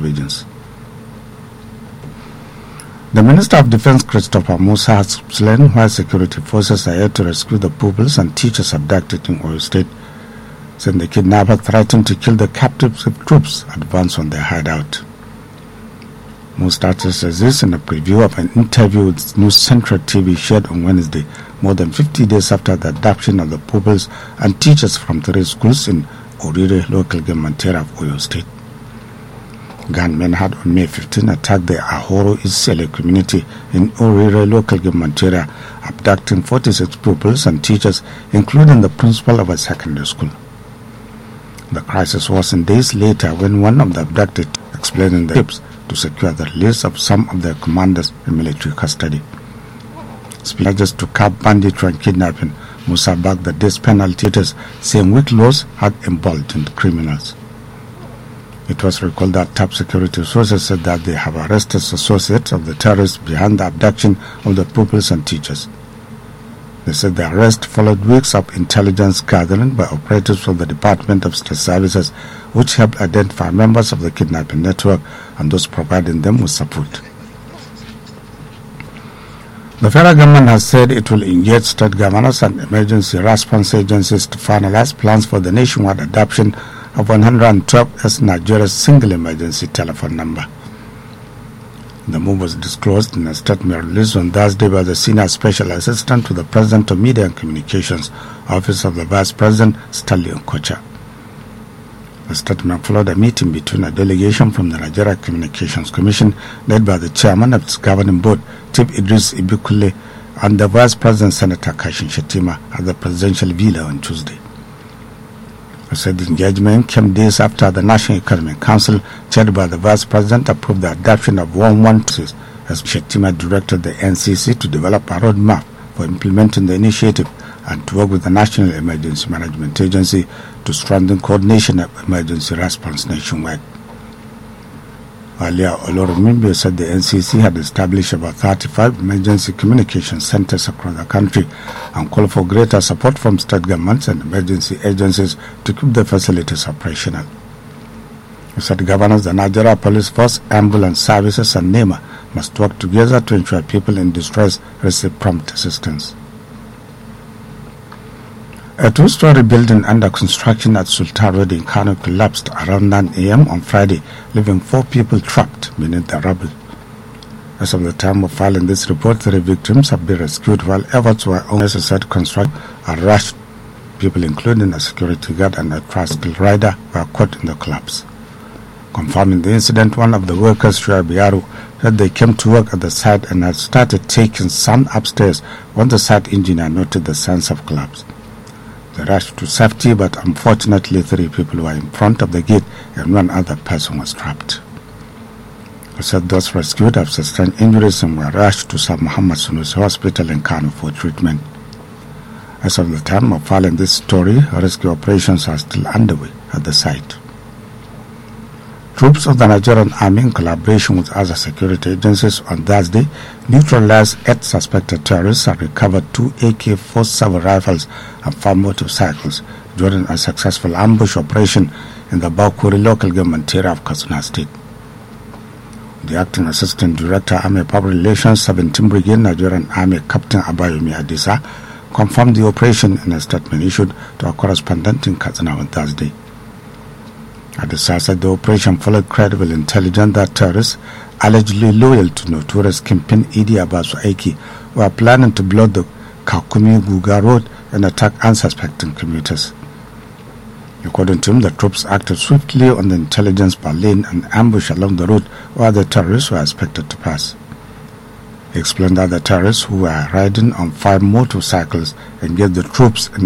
regions. The Minister of Defense, Christopher Musa, has explained why security forces are here to rescue the pupils and teachers abducted in Oyo State, saying the kidnapper threatened to kill the captives if troops advance on their hideout. Musa says this in a preview of an interview with News Central TV shared on Wednesday, more than 50 days after the abduction of the pupils and teachers from 3 schools in Orire local government area of Oyo State. Gunmen had on May 15 attacked the Ahoro Isele community in Orire local government area, abducting 46 pupils and teachers, including the principal of a secondary school. The crisis worsened days later when one of the abducted explained in the tips to secure the release of some of their commanders in military custody. Speeches to curb banditry and kidnapping, Musa backed the death penalty, saying weak laws had emboldened criminals. It was recalled that top security sources said that they have arrested associates of the terrorists behind the abduction of the pupils and teachers. They said the arrest followed weeks of intelligence gathering by operatives from the Department of State Services, which helped identify members of the kidnapping network and those providing them with support. The federal government has said it will engage state governors and emergency response agencies to finalize plans for the nationwide adoption of 112 as Nigeria's single emergency telephone number. The move was disclosed in a statement released on Thursday by the Senior Special Assistant to the President of Media and Communications, Office of the Vice President, Stanley Nkocha. The statement followed a meeting between a delegation from the Nigeria Communications Commission, led by the chairman of its governing board, Chief Idris Ibikule, and the Vice President, Senator Kashim Shettima, at the Presidential Villa on Tuesday. I said the engagement came days after the National Economic Council, chaired by the Vice President, approved the adoption of 112 as Shettima directed the NCC to develop a roadmap for implementing the initiative and to work with the National Emergency Management Agency to strengthen coordination of emergency response nationwide. Earlier, Olorunmimbe said the NCC had established about 35 emergency communication centers across the country and called for greater support from state governments and emergency agencies to keep the facilities operational. He said governors, the Nigeria Police Force, ambulance services and NEMA must work together to ensure people in distress receive prompt assistance. A 2-story building under construction at Sultan Road in Kano collapsed around 9 a.m. on Friday, leaving 4 people trapped beneath the rubble. As of the time of filing this report, 3 victims have been rescued while efforts were unnecessary to construct are rushed. People, including a security guard and a tricycle rider, were caught in the collapse. Confirming the incident, one of the workers, Shuaib, said they came to work at the site and had started taking sand upstairs when the site engineer noted the signs of collapse. They rushed to safety, but unfortunately 3 people were in front of the gate and 1 other person was trapped. He said those rescued have sustained injuries and were rushed to Sir Muhammad Sunusi Hospital in Kano for treatment. As of the time of filing this story, rescue operations are still underway at the site. Troops of the Nigerian Army, in collaboration with other security agencies, on Thursday neutralized 8 suspected terrorists and recovered 2 AK-47 rifles and 5 motorcycles during a successful ambush operation in the Bakuri local government area of Katsina State. The Acting Assistant Director, Army Public Relations, 17th Brigade Nigerian Army Captain Abayomi Adisa, confirmed the operation in a statement issued to a correspondent in Katsina on Thursday. Adisa said the operation followed credible intelligence that terrorists, allegedly loyal to notorious kingpin Idi Abasu Aiki, were planning to block the Kakumi-Guga road and attack unsuspecting commuters. According to him, the troops acted swiftly on the intelligence by laying an ambush along the route where the terrorists were expected to pass. He explained that the terrorists, who were riding on 5 motorcycles, engaged the troops in